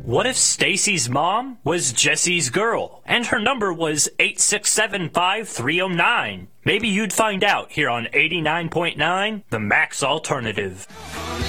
What if Stacy's mom was Jesse's girl, and her number was 8675309? Maybe you'd find out here on 89.9, The Max Alternative.